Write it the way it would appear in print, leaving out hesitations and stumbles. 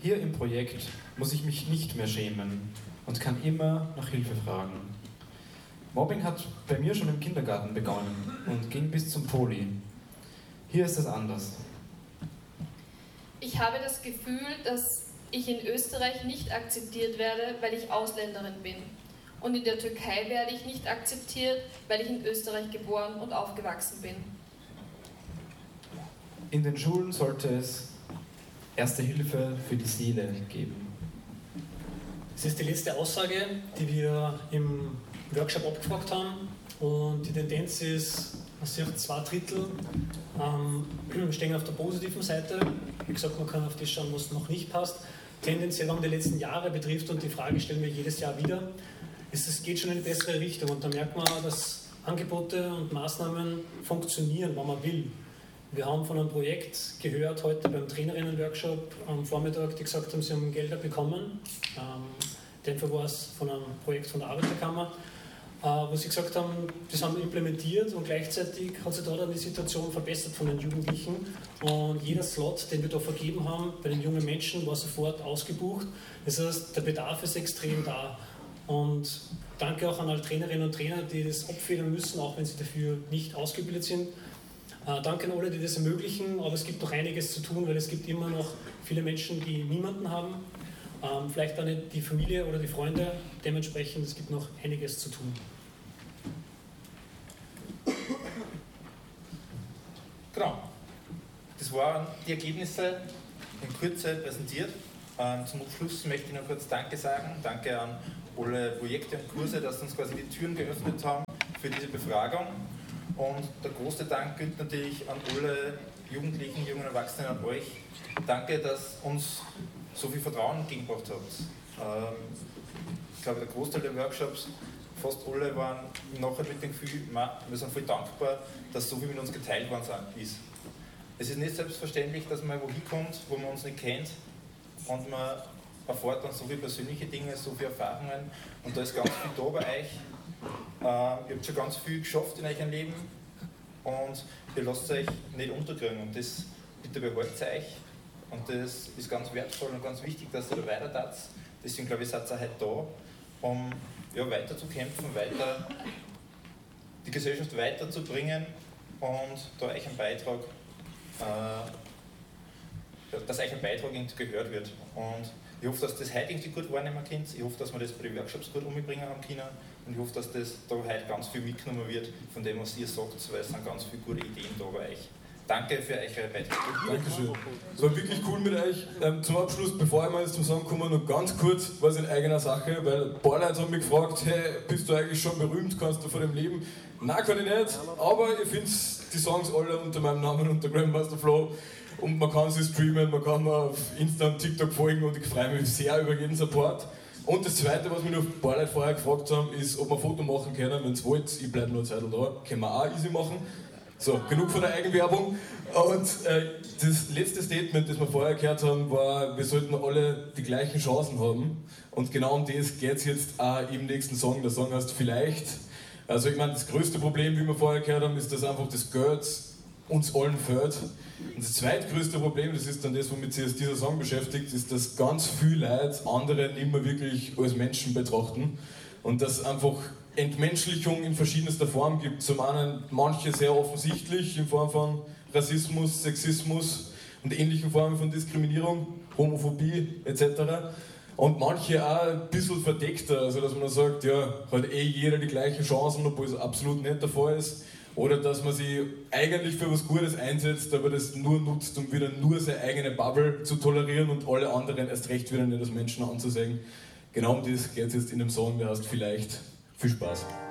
Hier im Projekt muss ich mich nicht mehr schämen und kann immer nach Hilfe fragen. Mobbing hat bei mir schon im Kindergarten begonnen und ging bis zum Poli. Hier ist es anders. Ich habe das Gefühl, dass ich in Österreich nicht akzeptiert werde, weil ich Ausländerin bin. Und in der Türkei werde ich nicht akzeptiert, weil ich in Österreich geboren und aufgewachsen bin. In den Schulen sollte es Erste Hilfe für die Seele geben. Das ist die letzte Aussage, die wir im Workshop abgefragt haben. Und die Tendenz ist, man sieht 2/3 stehen auf der positiven Seite. Wie gesagt, man kann auf das schauen, was noch nicht passt. Tendenziell, wenn man die letzten Jahre betrifft, und die Frage stellen wir jedes Jahr wieder, es geht schon in eine bessere Richtung. Und da merkt man, dass Angebote und Maßnahmen funktionieren, wenn man will. Wir haben von einem Projekt gehört heute beim Trainerinnen-Workshop am Vormittag, die gesagt haben, sie haben Gelder bekommen. In dem Fall war es von einem Projekt von der Arbeiterkammer, wo sie gesagt haben, das haben wir implementiert und gleichzeitig hat sich da dann die Situation verbessert von den Jugendlichen. Und jeder Slot, den wir da vergeben haben, bei den jungen Menschen, war sofort ausgebucht. Das heißt, der Bedarf ist extrem da. Und danke auch an alle Trainerinnen und Trainer, die das abfedern müssen, auch wenn sie dafür nicht ausgebildet sind. Danke an alle, die das ermöglichen, aber es gibt noch einiges zu tun, weil es gibt immer noch viele Menschen, die niemanden haben, vielleicht auch nicht die Familie oder die Freunde, dementsprechend es gibt noch einiges zu tun. Genau, das waren die Ergebnisse in Kürze präsentiert. Zum Abschluss möchte ich noch kurz Danke sagen. Danke an alle Projekte und Kurse, dass uns quasi die Türen geöffnet haben für diese Befragung. Und der große Dank gilt natürlich an alle Jugendlichen, jungen Erwachsenen, an euch. Danke, dass uns so viel Vertrauen entgegengebracht habt. Ich glaube, der Großteil der Workshops, fast alle waren nachher mit dem Gefühl, wir sind voll dankbar, dass so viel mit uns geteilt worden ist. Es ist nicht selbstverständlich, dass man wohin kommt, wo man uns nicht kennt und man erfährt dann so viele persönliche Dinge, so viele Erfahrungen und da ist ganz viel da bei euch. Ihr habt schon ganz viel geschafft in eurem Leben und ihr lasst euch nicht unterkriegen und das bitte behaltet euch und das ist ganz wertvoll und ganz wichtig, dass ihr da weiter tat. Deswegen glaube ich, seid ihr heute da, um ja, weiter zu kämpfen, weiter die Gesellschaft weiterzubringen und da euch ein Beitrag, dass euch ein Beitrag irgendwie gehört wird. Und ich hoffe, dass das heute irgendwie gut wahrnehmen könnt. Ich hoffe, dass wir das bei den Workshops gut umbringen haben können. Und ich hoffe, dass das da heute ganz viel mitgenommen wird von dem, was ihr sagt, weil es sind ganz viele gute Ideen da bei euch. Danke für eure Beiträge. Dankeschön. Es war wirklich cool mit euch. Zum Abschluss, bevor ich mal jetzt zum Sagen komme, noch ganz kurz was in eigener Sache, weil ein paar Leute haben mich gefragt, hey, bist du eigentlich schon berühmt, kannst du von dem leben? Nein, kann ich nicht, aber ihr findet die Songs alle unter meinem Namen, unter Grandmaster Flow. Und man kann sie streamen, man kann mir auf Insta und TikTok folgen und ich freue mich sehr über jeden Support. Und das Zweite, was mich noch ein paar Leute vorher gefragt haben, ist, ob wir ein Foto machen können, wenn ihr wollt. Ich bleibe noch eine Zeit da, können wir auch easy machen. So, genug von der Eigenwerbung. Und das letzte Statement, das wir vorher gehört haben, war, wir sollten alle die gleichen Chancen haben. Und genau um das geht es jetzt auch im nächsten Song. Der Song heißt Vielleicht. Also ich meine, das größte Problem, wie wir vorher gehört haben, ist, dass einfach das Geld uns allen fehlt. Und das zweitgrößte Problem, das ist dann das, womit sich dieser Song beschäftigt, ist, dass ganz viele Leute andere nicht mehr wirklich als Menschen betrachten und dass einfach Entmenschlichung in verschiedenster Form gibt. Zum einen manche sehr offensichtlich in Form von Rassismus, Sexismus und ähnlichen Formen von Diskriminierung, Homophobie etc. Und manche auch ein bisschen verdeckter, also dass man sagt, ja, hat jeder die gleichen Chancen, obwohl es absolut nicht der Fall ist. Oder dass man sich eigentlich für was Gutes einsetzt, aber das nur nutzt, um wieder nur seine eigene Bubble zu tolerieren und alle anderen erst recht wieder nicht als Menschen anzusehen. Genau um das geht es jetzt in dem Song, der heißt Vielleicht. Viel Spaß.